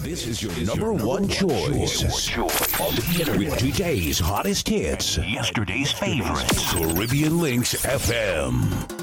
This is your number one choice. On the internet. With today's hottest hits. Yesterday's favorites. Caribbean Links FM.